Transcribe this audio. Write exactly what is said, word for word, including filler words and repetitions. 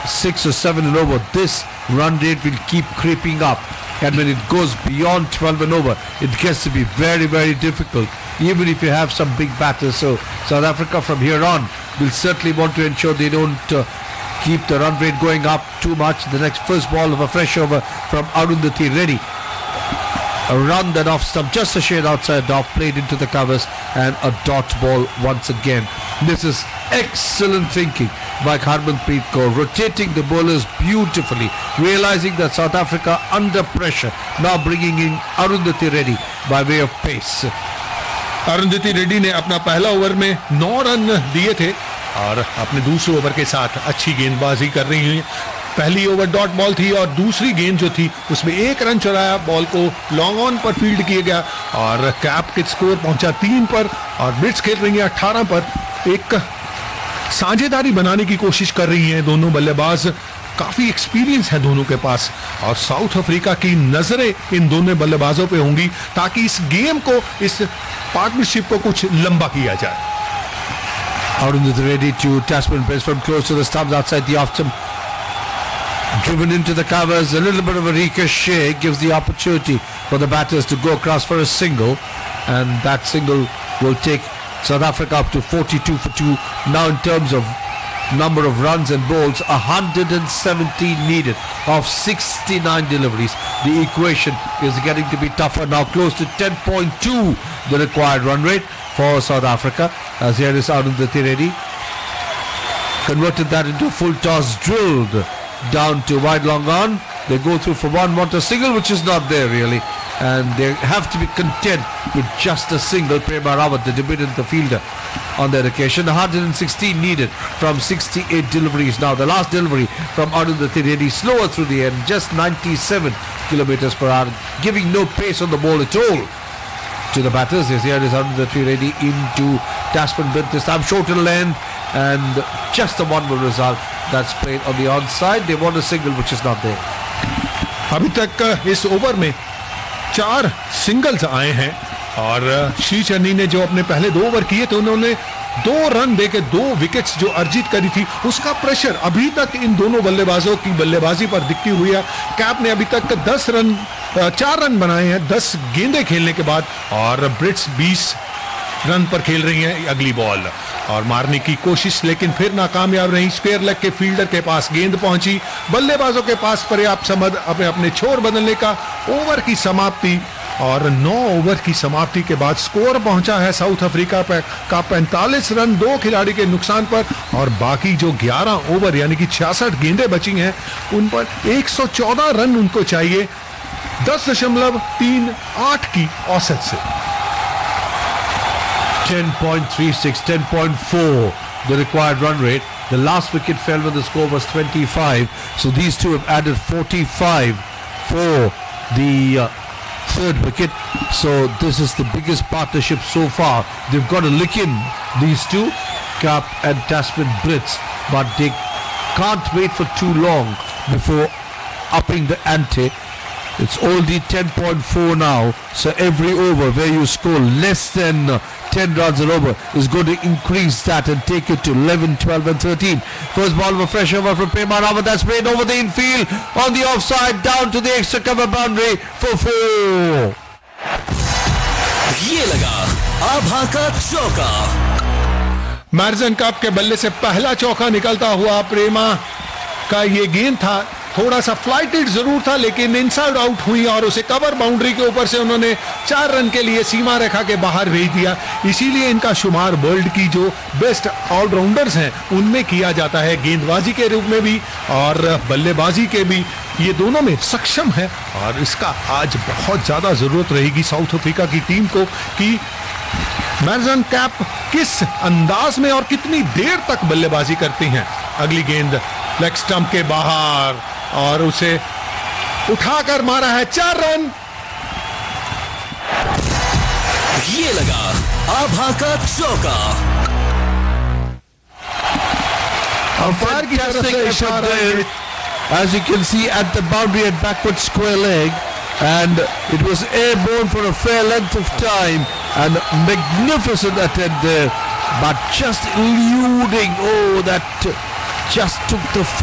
six or seven and over, this run rate will keep creeping up. And when it goes beyond twelve and over, it gets to be very, very difficult, even if you have some big batters. So South Africa from here on will certainly want to ensure they don't uh, keep the run rate going up too much. The next first ball of a fresh over from Arundhati Reddy. A run that off stump, just a shade outside off, played into the covers, and a dot ball once again. This is excellent thinking by Harmanpreet Kaur, rotating the bowlers beautifully, realizing that South Africa under pressure, now bringing in Arundhati Reddy by way of pace. Arundhati Reddy ने अपना पहला over में नौ run दिए थे और अपने दूसरे over के साथ अच्छी गेंदबाजी कर रही हैं. पहली ओवर डॉट बॉल थी और दूसरी गेंद जो थी उसमें एक रन चुराया, बॉल को लॉन्ग ऑन पर फील्ड किया गया और कैप के स्कोर पहुंचा तीन पर और ब्रिट्स खेल रही हैं अठारह पर. एक साझेदारी बनाने की कोशिश कर रही हैं दोनों बल्लेबाज. काफी एक्सपीरियंस है दोनों के पास और साउथ अफ्रीका की नजरें इन दोनों बल्लेबाजों पे होंगी ताकि इस गेम को, इस पार्टनरशिप को कुछ लंबा किया जाए. Arundhati Reddy to Tasman Brits from close to the stumps outside the off stump. Driven into the covers, a little bit of a ricochet gives the opportunity for the batters to go across for a single, and that single will take South Africa up to forty-two for two. Now in terms of number of runs and bowls, one hundred seventeen needed of sixty-nine deliveries. The equation is getting to be tougher now, close to ten point two the required run rate for South Africa, as here is Arundhati Reddy. Converted that into a full toss, drilled down to wide long on. They go through for one, want a single, which is not there really, and they have to be content with just a single. Prema Rawat, the debutant, the fielder on that occasion. one hundred sixteen needed from sixty-eight deliveries. Now the last delivery from Arundhati Reddy, slower through the end, just ninety-seven kilometers per hour, giving no pace on the ball at all to the batters. Yes, here is Arundhati Reddy into Tasman Brits, this time short in length, and just a one-run result. That's played on the onside. They want a single, which is not there. अभी तक इस over में चार singles आए हैं और श्री चन्नी ने जो अपने पहले दो ओवर किए थे उन्होंने दो रन देके दो विकेट्स जो अर्जित करी थी, उसका प्रेशर अभी तक इन दोनों बल्लेबाजों की बल्लेबाजी पर दिखती हुई है. कैप ने अभी तक दस रन चार रन बनाए हैं दस गेंदें खेलने के बाद और ब्रिट्स बीस रन पर खेल रही हैं अगली बॉल और मारने की कोशिश, लेकिन फिर नाकामयाब रही. स्क्वायर लेग के फील्डर के पास गेंद पहुंची, बल्लेबाजों के पास पर्याप्त समय अपने अपने छोर बदलने का. ओवर की समाप्ति और नौ ओवर की समाप्ति के बाद स्कोर पहुंचा है साउथ अफ्रीका का पैंतालीस रन दो खिलाड़ी के नुकसान पर और बाकी जो ग्यारह ओवर यानी कि छियासठ गेंदें बची हैं उन पर एक सौ चौदह रन उनको चाहिए दस दशमलव तीन आठ की औसत से. ten point three six, ten point four the required run rate. The last wicket fell when the score was twenty-five, so these two have added forty-five for the uh, third wicket. So this is the biggest partnership so far. They've got to lick in, these two, Cap and Tasman Brits, but they can't wait for too long before upping the ante. It's only ten point four now, so every over where you score less than uh, ten runs and over is going to increase that and take it to eleven, twelve and thirteen. First ball of a fresh over from Prema Rawat, that's played over the infield on the offside, down to the extra cover boundary for four. ये लगा आभा का चौका. मैरिसन cup के बल्ले से पहला चौका निकलता हुआ प्रेमा का ये गेंद था. थोड़ा सा फ्लाइटेड जरूर था लेकिन इनसाइड आउट हुई और उसे कवर बाउंड्री के ऊपर से उन्होंने चार रन के लिए सीमा रेखा के बाहर भेज दिया. इसीलिए इनका शुमार वर्ल्ड की जो बेस्ट ऑलराउंडर्स हैं उनमें किया जाता है, गेंदबाजी के रूप में भी और बल्लेबाजी के भी. ये दोनों में सक्षम है और इसका आज बहुत ज्यादा जरूरत रहेगी साउथ अफ्रीका की टीम को कि मैरिसन कैप किस अंदाज में और कितनी देर तक बल्लेबाजी करती हैं. अगली गेंद लेग स्टंप के बाहर और उसे उठाकर मारा है चार रन. ये लगा आभा का चौका. अंपायर की तरफ से इशारा है. As you can see at the boundary at backward square leg, and it was airborne for a fair length of time, and magnificent attempt there, but just eluding. Oh, that just took the